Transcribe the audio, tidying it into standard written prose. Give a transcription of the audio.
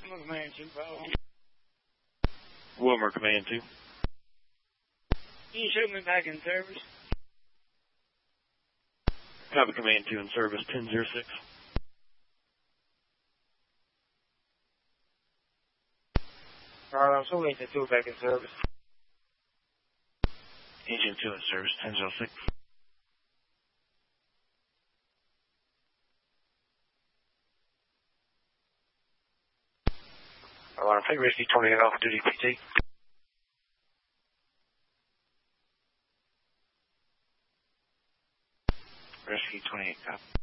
Command 2, follow. Wilmer, Command 2. Can you show me back in service? Copy, Command 2 in service, 10-06. Alright, I'm still waiting to 2 back in service. Agent 2 in service, 10-06. Alright, take Rescue 28 off duty PT. Rescue 28, copy.